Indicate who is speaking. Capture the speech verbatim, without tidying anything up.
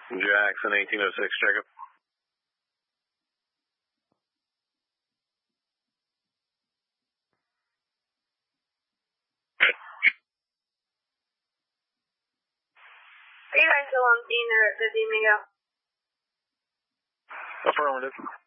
Speaker 1: Jackson eighteen oh six, Jacob.
Speaker 2: Are you guys still on scene or at the Domingo?
Speaker 1: Affirmative.